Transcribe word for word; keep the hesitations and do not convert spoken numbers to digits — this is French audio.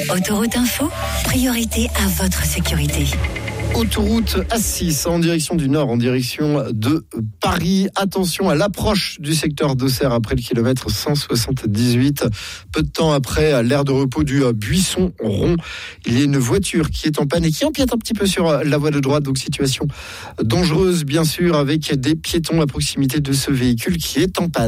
Autoroute Info, priorité à votre sécurité. Autoroute A six en direction du nord, en direction de Paris. Attention à l'approche du secteur d'Auxerre après le kilomètre cent soixante-dix-huit. Peu de temps après l'aire de repos du Buisson Rond, il y a une voiture qui est en panne et qui empiète un petit peu sur la voie de droite. Donc situation dangereuse bien sûr avec des piétons à proximité de ce véhicule qui est en panne.